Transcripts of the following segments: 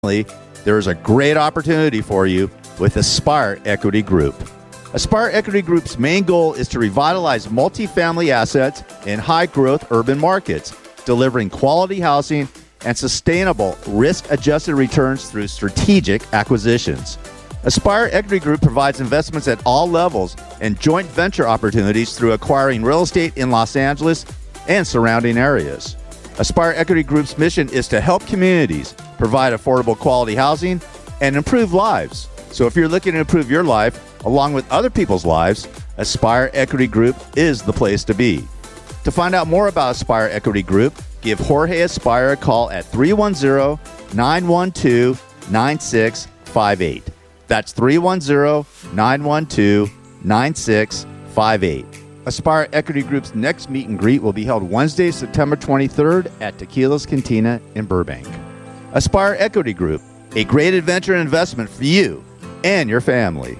there is a great opportunity for you with Aspire Equity Group. Aspire Equity Group's main goal is to revitalize multifamily assets in high-growth urban markets, delivering quality housing and sustainable risk-adjusted returns through strategic acquisitions. Aspire Equity Group provides investments at all levels and joint venture opportunities through acquiring real estate in Los Angeles and surrounding areas. Aspire Equity Group's mission is to help communities provide affordable quality housing and improve lives. So if you're looking to improve your life along with other people's lives, Aspire Equity Group is the place to be. To find out more about Aspire Equity Group, give Jorge Aspire a call at 310-912-9658. That's 310-912-9658. Aspire Equity Group's next meet and greet will be held Wednesday, September 23rd at Tequila's Cantina in Burbank. Aspire Equity Group, a great adventure and investment for you and your family.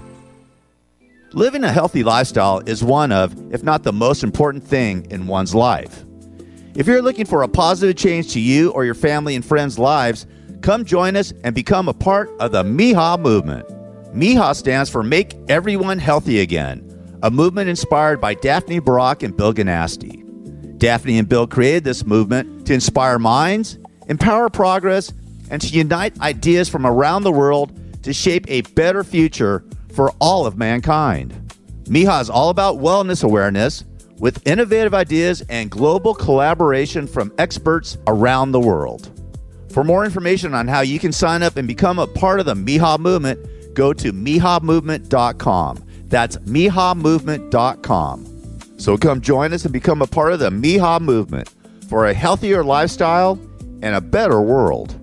Living a healthy lifestyle is one of, if not the most important thing in one's life. If you're looking for a positive change to you or your family and friends' lives, come join us and become a part of the MIHA movement. MIHA stands for Make Everyone Healthy Again, a movement inspired by Daphne Barak and Bill Ganasty. Daphne and Bill created this movement to inspire minds, empower progress, and to unite ideas from around the world to shape a better future for all of mankind. MIHA is all about wellness awareness with innovative ideas and global collaboration from experts around the world. For more information on how you can sign up and become a part of the MIHA movement, go to mihamovement.com. That's mihamovement.com. So come join us and become a part of the MIHA movement for a healthier lifestyle and a better world.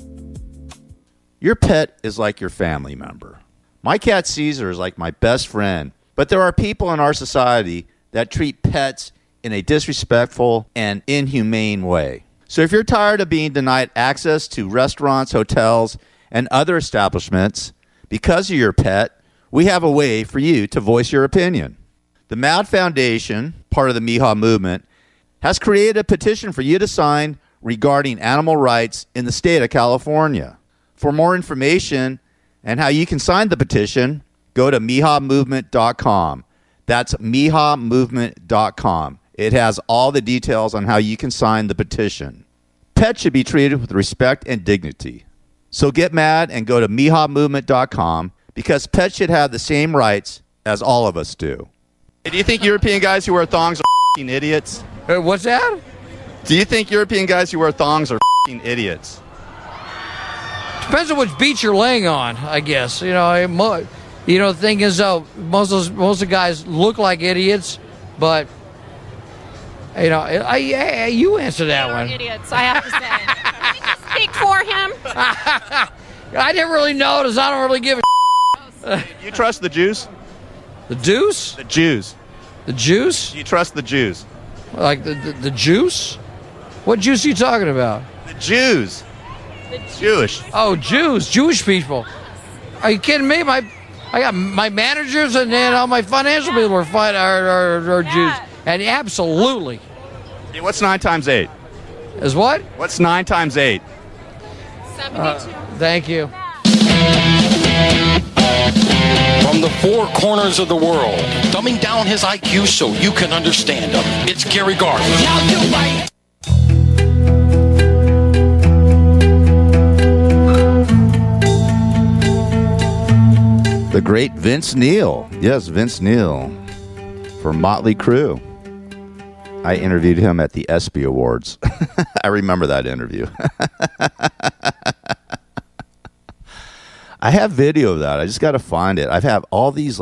Your pet is like your family member. My cat Caesar is like my best friend, but there are people in our society that treat pets in a disrespectful and inhumane way. So if you're tired of being denied access to restaurants, hotels, and other establishments because of your pet, we have a way for you to voice your opinion. The MAD Foundation, part of the MIHA movement, has created a petition for you to sign regarding animal rights in the state of California. For more information and how you can sign the petition, go to mihamovement.com. That's mihamovement.com. It has all the details on how you can sign the petition. Pets should be treated with respect and dignity. So get mad and go to mihamovement.com because pets should have the same rights as all of us do. Do you think European guys who wear thongs are f***ing idiots? What's that? Do you think European guys who wear thongs are f***ing idiots? Depends on which beach you're laying on, I guess. The thing is, most of the guys look like idiots, but you answer that one. Idiots, I have to say. Can you speak for him? I didn't really notice. I don't really give a. You trust the Jews? The Deuce? The Jews. The juice? You trust the Jews? Like the juice? What juice are you talking about? The Jews. Jewish. Oh, Jews, Jewish people. Are you kidding me? I got my managers and then all my financial people are Jews. And absolutely. Hey, what's 9 times 8? Is what? What's 9 times 8? 72. Thank you. From the four corners of the world, dumbing down his IQ so you can understand him. It's Gary Garver. The great Vince Neil. Yes, Vince Neil from Motley Crue. I interviewed him at the ESPY Awards. I remember that interview. I have video of that. I just got to find it. I have all these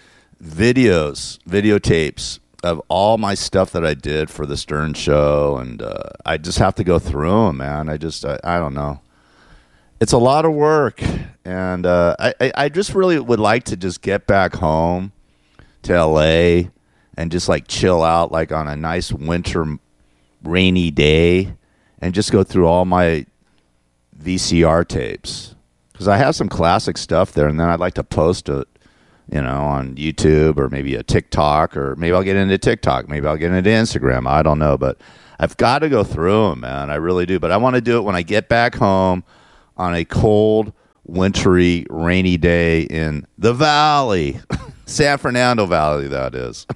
videotapes of all my stuff that I did for the Stern Show, and I just have to go through them, man. I don't know. It's a lot of work, and I just really would like to just get back home to L.A. and just chill out on a nice winter rainy day and just go through all my VCR tapes. Because I have some classic stuff there, and then I'd like to post it, on YouTube or maybe a TikTok, or maybe I'll get into TikTok. Maybe I'll get into Instagram. I don't know, but I've got to go through them, man. I really do. But I want to do it when I get back home on a cold, wintry, rainy day in the Valley. San Fernando Valley, that is.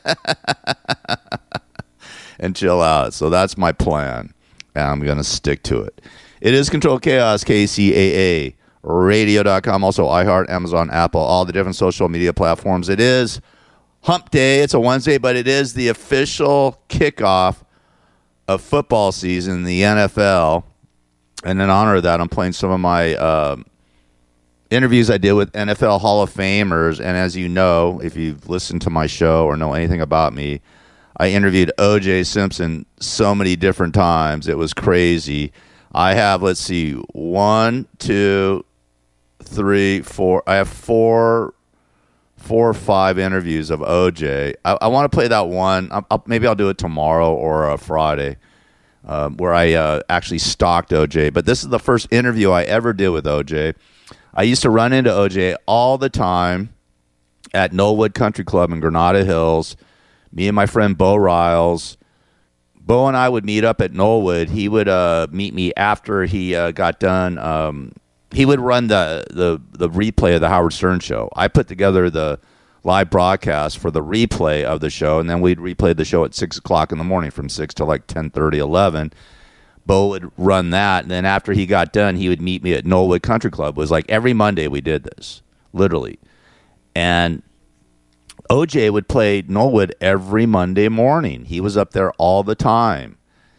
And chill out. So that's my plan. And I'm going to stick to it. It is Control Chaos, KCAA, radio.com, also iHeart, Amazon, Apple, all the different social media platforms. It is Hump Day. It's a Wednesday, but it is the official kickoff of football season in the NFL. And in honor of that, I'm playing some of my interviews I did with NFL Hall of Famers. And as you know, if you've listened to my show or know anything about me, I interviewed O.J. Simpson so many different times. It was crazy. I have, let's see, 1, 2, 3, 4. I have four or five interviews of O.J. I want to play that one. Maybe I'll do it tomorrow or Friday, where I actually stalked O.J. But this is the first interview I ever did with O.J. I used to run into O.J. all the time at Knollwood Country Club in Granada Hills. Me and my friend Bo Riles. Bo and I would meet up at Knollwood. He would meet me after he got done. He would run the replay of the Howard Stern show. I put together the live broadcast for the replay of the show, and then we'd replay the show at 6 o'clock in the morning from 6 to like 10:30, 11. Bo would run that, and then after he got done, he would meet me at Knollwood Country Club. It was like every Monday we did this, literally. And O.J. would play Knollwood every Monday morning. He was up there all the time.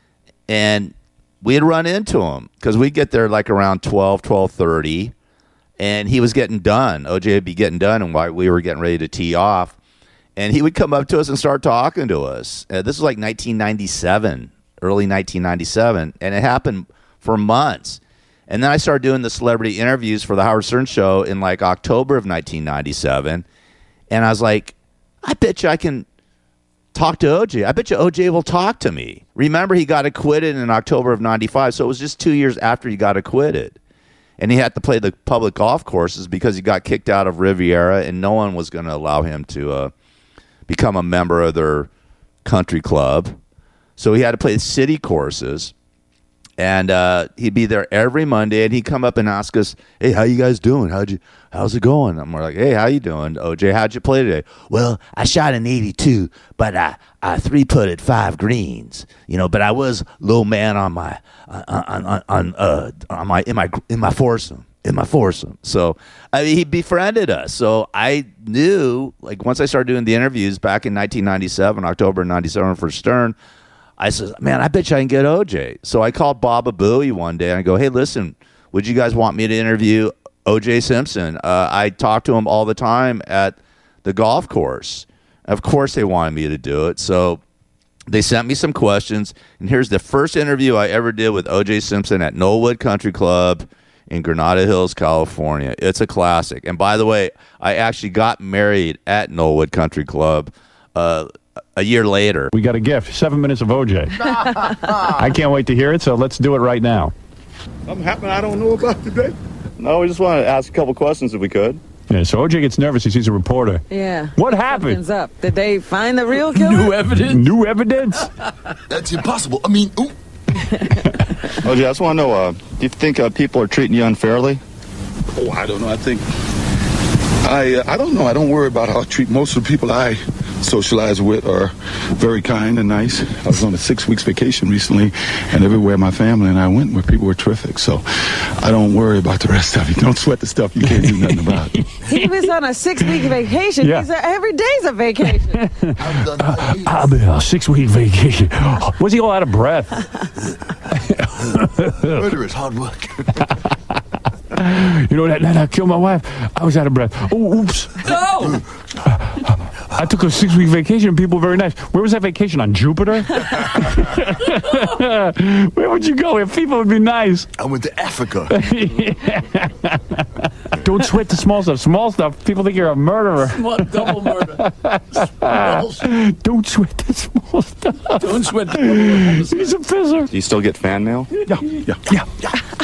And we'd run into him because we'd get there like around 12:30, and he was getting done. O.J. would be getting done, and while we were getting ready to tee off. And he would come up to us and start talking to us. This was like 1997, early 1997, and it happened for months. And then I started doing the celebrity interviews for the Howard Stern show in like October of 1997. And I was like, I bet you I can talk to O.J. I bet you O.J. will talk to me. Remember, he got acquitted in October of 95, so it was just 2 years after he got acquitted. And he had to play the public golf courses because he got kicked out of Riviera, and no one was going to allow him to become a member of their country club. So he had to play city courses. And he'd be there every Monday, and he'd come up and ask us, "Hey, how you guys doing? How's it going?" And we're like, "Hey, how you doing, O.J.? How'd you play today?" "Well, I shot an 82, but I 3-putted 5 greens, But I was low man on my in my foursome. So I mean, he befriended us. So I knew, like, once I started doing the interviews back in 1997, October 97 for Stern. I said, "Man, I bet you I can get O.J." So I called Baba Booey one day and I go, "Hey, listen, would you guys want me to interview O.J. Simpson?" I talk to him all the time at the golf course. Of course they wanted me to do it. So they sent me some questions. And here's the first interview I ever did with O.J. Simpson at Knollwood Country Club in Granada Hills, California. It's a classic. And by the way, I actually got married at Knollwood Country Club a year later. We got a gift, 7 minutes of O.J. I can't wait to hear it, so let's do it right now. Something happened I don't know about today? No, we just want to ask a couple questions if we could. Yeah, so O.J. gets nervous. He sees a reporter. Yeah. What happened? Something's up. Did they find the real killer? New evidence? New evidence? That's impossible. I mean, ooh. O.J., I just want to know, do you think people are treating you unfairly? Oh, I don't know. I don't know. I don't worry about how I treat most of the people I socialize with are very kind and nice. I was on a 6 weeks vacation recently, and everywhere my family and I went where people were terrific. So I don't worry about the rest of it. Don't sweat the stuff you can't do nothing about. He was on a 6-week vacation. Yeah. Every day's a vacation. I'll be on a 6-week vacation. Was he all out of breath? Murder is hard work. That night I killed my wife, I was out of breath. Oh, oops. No! I took a 6-week vacation and people were very nice. Where was that vacation? On Jupiter? Where would you go if people would be nice? I went to Africa. Don't sweat the small stuff. Small stuff, people think you're a murderer. Double murder. Don't sweat the small stuff. Don't sweat the double murder. He's a pisser. Do you still get fan mail? Yeah.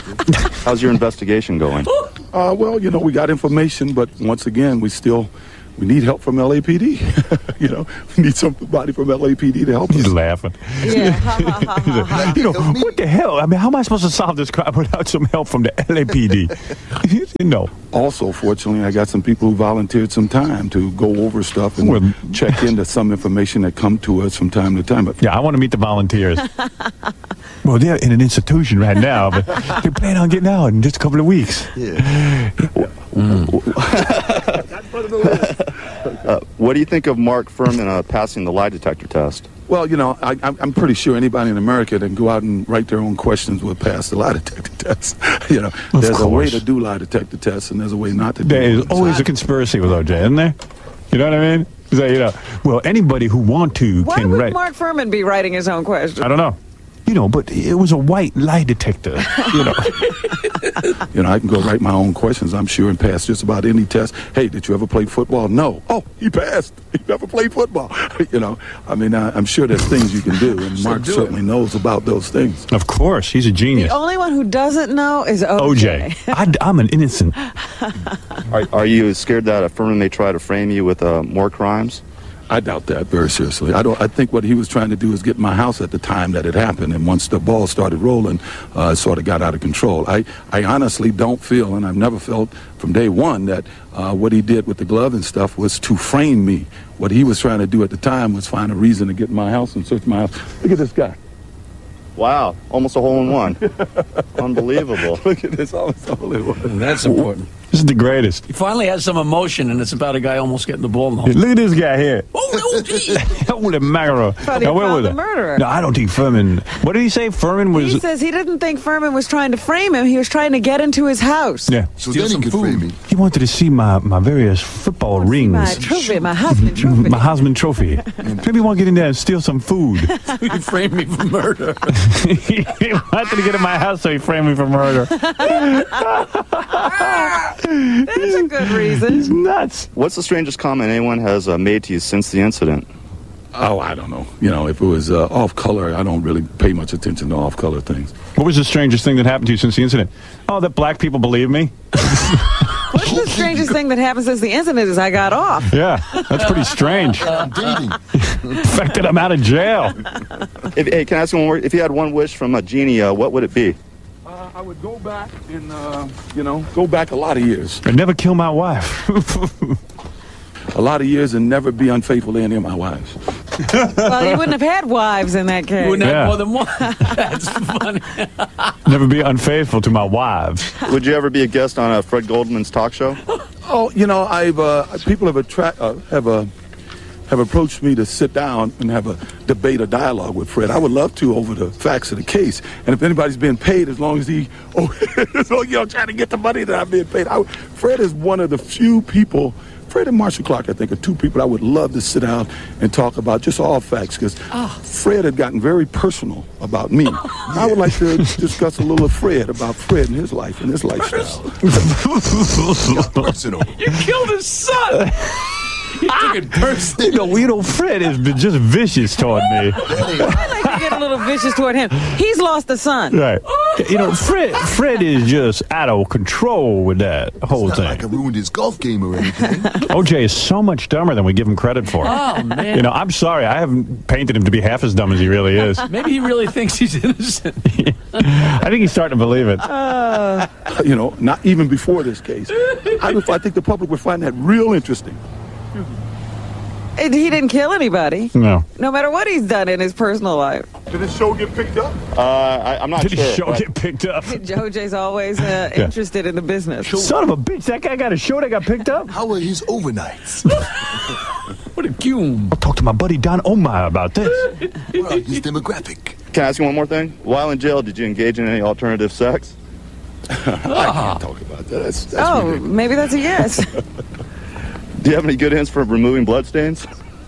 How's your investigation going? Well, we got information, but once again, we still we need help from LAPD. We need somebody from LAPD to help us. He's laughing. Yeah. What the hell? I mean, how am I supposed to solve this crime without some help from the LAPD? Also, fortunately, I got some people who volunteered some time to go over stuff and check into some information that come to us from time to time. But yeah, I want to meet the volunteers. Well, they're in an institution right now, but they plan on getting out in just a couple of weeks. Yeah. What do you think of Mark Furman passing the lie detector test? Well, I'm pretty sure anybody in America that can go out and write their own questions will pass the lie detector test. There's a way to do lie detector tests, and there's a way not to do it. There is always a conspiracy with OJ, isn't there? You know what I mean? So, well, anybody who want to Why can would write. Mark Furman be writing his own question? I don't know. But it was a white lie detector. I can go write my own questions, I'm sure, and pass just about any test. Hey, did you ever play football? No. Oh, he passed. He never played football. I'm sure there's things you can do, and Mark certainly knows about those things. Of course, he's a genius. The only one who doesn't know is OJ. I'm an innocent. Are you scared that Furman may try to frame you with more crimes? I doubt that very seriously. I think what he was trying to do is get in my house at the time that it happened, and once the ball started rolling, it sort of got out of control. I honestly don't feel, and I've never felt from day one, that what he did with the glove and stuff was to frame me. What he was trying to do at the time was find a reason to get in my house and search my house. Look at this guy. Wow, almost a hole in one. Unbelievable. Look at this, almost unbelievable. That's important. This is the greatest. He finally has some emotion, and it's about a guy almost getting the ball in the hole. Look at this guy here. Oh, gee. Holy mackerel. Thought he found the murderer. No, I don't think Furman. What did he say? Furman was. He says he didn't think Furman was trying to frame him. He was trying to get into his house. Yeah. So then he could frame me. He wanted to see my various football rings. My trophy, my Heisman trophy. My Heisman trophy. Maybe he want to get in there and steal some food. He framed me for murder. He wanted to get in my house, so he framed me for murder. That's a good reason. He's nuts. What's the strangest comment anyone has made to you since the incident? Oh, I don't know. If it was off color, I don't really pay much attention to off color things. What was the strangest thing that happened to you since the incident? Oh, that black people believe me. What's the strangest thing that happened since the incident is I got off? Yeah, that's pretty strange. Dating. The fact that I'm out of jail. Hey, can I ask you one more? If you had one wish from a genie, what would it be? I would go back and, go back a lot of years. I'd never kill my wife. A lot of years and never be unfaithful to any of my wives. Well, you wouldn't have had wives in that case. You wouldn't Yeah. have more than one. That's funny. Never be unfaithful to my wives. Would you ever be a guest on Fred Goldman's talk show? Oh, I've people have approached me to sit down and have a debate or dialogue with Fred. I would love to over the facts of the case. And if anybody's being paid, as long as trying to get the money that I'm being paid. Fred is one of the few people. Fred and Marshall Clark, I think, are two people I would love to sit down and talk about just all facts, because Fred had gotten very personal about me. I would like to discuss a little of Fred, about Fred and his life and his lifestyle. Personal. You killed his son. You took it personally. Fred has been just vicious toward me. I like to get a little vicious toward him. He's lost a son. Right. Fred is just out of control with that whole It's not thing. like I ruined his golf game or anything. OJ is so much dumber than we give him credit for. Oh, man. I'm sorry. I haven't painted him to be half as dumb as he really is. Maybe he really thinks he's innocent. I think he's starting to believe it. Not even before this case. I think the public would find that real interesting. He didn't kill anybody. No. No matter what he's done in his personal life. Did this show get picked up? I'm not Did sure. his show but- get picked up? OJ's always interested in the business. Son of a bitch, that guy got a show that got picked up? How are his overnights? What a cume. I'll talk to my buddy Don Omar about this. Well, his demographic. Can I ask you one more thing? While in jail, did you engage in any alternative sex? I can't talk about that. That's ridiculous. Maybe that's a yes. Do you have any good hints for removing bloodstains?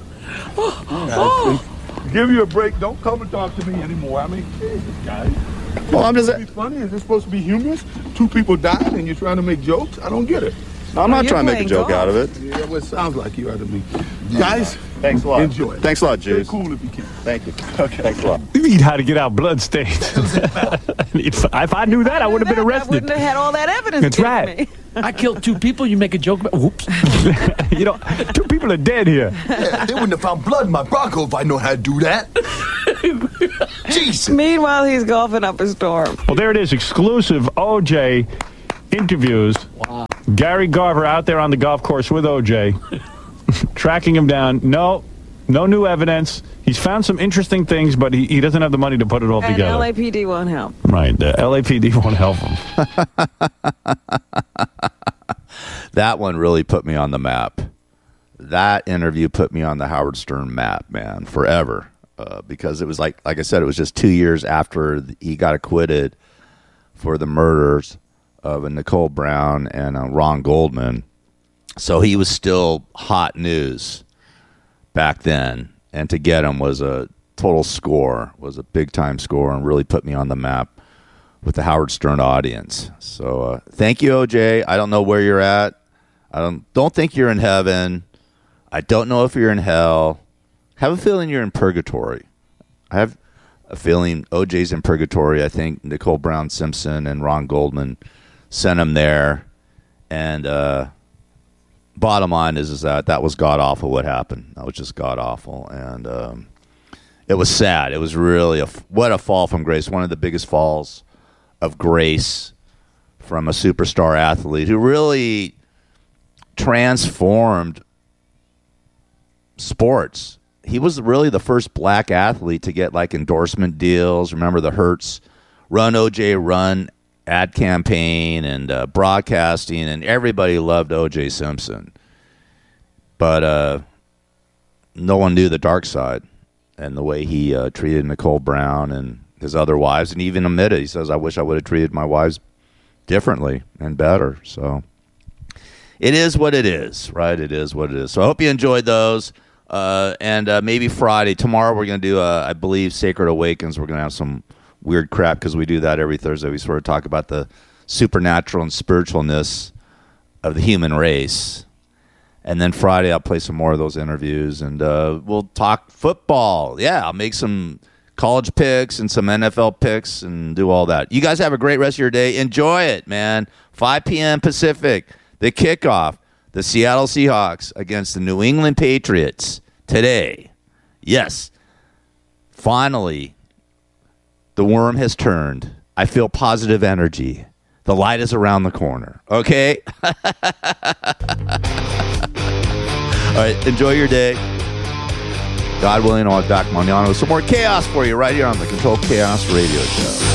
Give you a break. Don't come and talk to me anymore. I mean, Jesus, guys. Well, I'm just. Is this funny? Is this supposed to be humorous? Two people died and you're trying to make jokes? I don't get it. I'm not you're trying to make a playing joke golf. out of it. Yeah, well, it sounds like you are to me. Guys, Thanks a lot. enjoy. Thanks a lot, Stay Juice. cool if you can. Thank you. Okay. Thanks a lot. You need how to get out bloodstains. If I knew that, I would have been I arrested. wouldn't have had all that evidence. That's against right. me. I killed 2 people. You make a joke about. Whoops. You know, 2 people are dead here. Yeah, they wouldn't have found blood in my Bronco if I know how to do that. Jesus. Meanwhile, he's golfing up a storm. Well, there it is. Exclusive OJ interviews. Wow. Gary Garver out there on the golf course with OJ, tracking him down. No new evidence. He's found some interesting things, but he doesn't have the money to put it all And together. LAPD won't help. Right. The LAPD won't help him. That one really put me on the map. That interview put me on the Howard Stern map, man, forever. Because it was like I said, it was just 2 years after he got acquitted for the murders of Nicole Brown and Ron Goldman. So he was still hot news back then. And to get him was a total score, was a big-time score, and really put me on the map with the Howard Stern audience. So thank you, OJ. I don't know where you're at. I don't think you're in heaven. I don't know if you're in hell. I have a feeling you're in purgatory. I have a feeling OJ's in purgatory. I think Nicole Brown Simpson and Ron Goldman sent him there. And bottom line is that was god-awful what happened. That was just god-awful. And it was sad. It was really what a fall from grace. One of the biggest falls of grace from a superstar athlete who really transformed sports. He was really the first black athlete to get like endorsement deals. Remember the Hertz Run OJ Run ad campaign and broadcasting, and everybody loved OJ Simpson. But no one knew the dark side and the way he treated Nicole Brown and his other wives, and even admitted, he says, I wish I would have treated my wives differently and better. So it is what it is, right? It is what it is. So I hope you enjoyed those. And maybe Friday. Tomorrow we're going to do, I believe, Sacred Awakens. We're going to have some weird crap because we do that every Thursday. We sort of talk about the supernatural and spiritualness of the human race. And then Friday I'll play some more of those interviews, and we'll talk football. Yeah, I'll make some college picks and some NFL picks and do all that. You guys have a great rest of your day. Enjoy it, man. 5 p.m. Pacific, the kickoff. The Seattle Seahawks against the New England Patriots today. Yes, finally, the worm has turned. I feel positive energy. The light is around the corner. Okay? All right, enjoy your day. God willing, I'll be back mañana with some more chaos for you right here on the Control Chaos Radio Show.